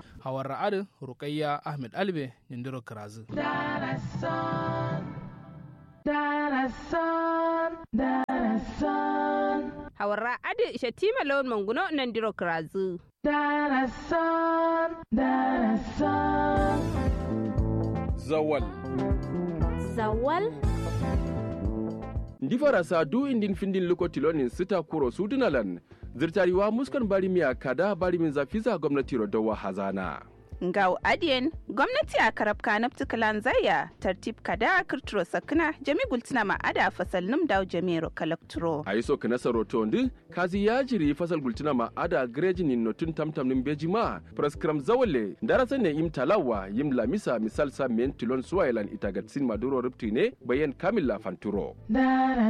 hawar ra'ad Rukayya Ahmed Albe Nindiro Kirazu. Hawar ra'ad Shatima Lawan Manguno Nindiro Kirazu. Zawal. Ndi farasa du indin findin lokotilonin sita kuro sudunalan zirtariwa muskan barimiya kada barimin zafiza gwamnati rodowa hazana. Ngau adiyen gwamnati a karabka na ptikalan zaya tartib kada kirturo sakina jami gultina ma ada fasal num daw jamiro kalakturo. A yi so kana saroto ndi kazi ya jiri fasal gultina ma ada grejin notun tamtam nim bejima praskram zawale darasa ne im talawa yim lamisa misal sa men tilon suwailan itagatsin maduro ruptine bayan kamilla fanturo.